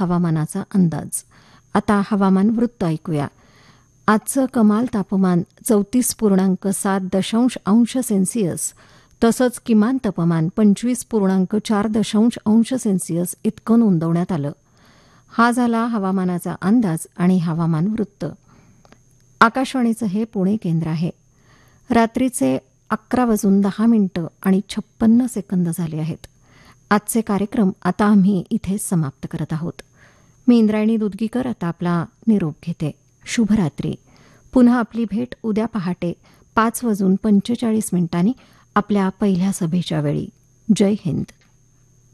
हवामानाचा अंदाज. आता हवामान वृत्त ऐकूया. आजचं कमाल तापमान 34.7 तसंच किमान तापमान 25.4 इतकं नोंदवण्यात आलं. हा झाला हवामानाचा अंदाज आणि हवामान वृत्त. आकाशवाणीचं हे पुणे केंद्र आहे. रात्रीचे 11:10 आणि 56 सेकंद झाले आहेत. आजचे कार्यक्रम आता आम्ही इथेच समाप्त करत आहोत. मी इंद्रायणी दुधगीकर आता आपला निरोप घेते. शुभरात्री. पुन्हा आपली भेट उद्या पहाटे 5:45 आपल्या पहिल्या सभेच्या वेळी. जय हिंद.